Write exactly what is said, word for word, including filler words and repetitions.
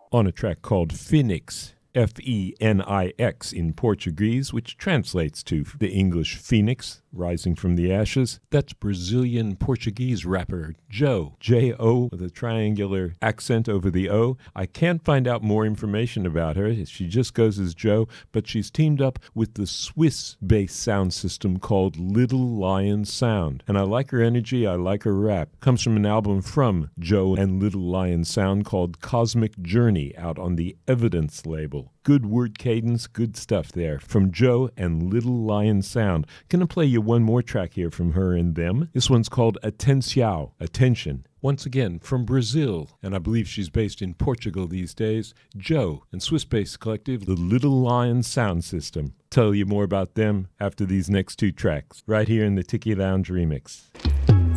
on a track called Phoenix, F E N I X in Portuguese, which translates to the English Phoenix, rising from the ashes. That's Brazilian Portuguese rapper Joe, J O with a triangular accent over the O. I can't find out more information about her. She just goes as Joe, but she's teamed up with the Swiss-based sound system called Little Lion Sound. And I like her energy, I like her rap. Comes from an album from Joe and Little Lion Sound called Cosmic Journey, out on the Evidence label. Good word cadence, good stuff there from Joe and Little Lion Sound. Gonna play you one more track here from her and them. This one's called Atenção, Attention. Once again, from Brazil, and I believe she's based in Portugal these days, Joe and Swiss-based collective, the Little Lion Sound System. Tell you more about them after these next two tracks, right here in the Tiki Lounge remix.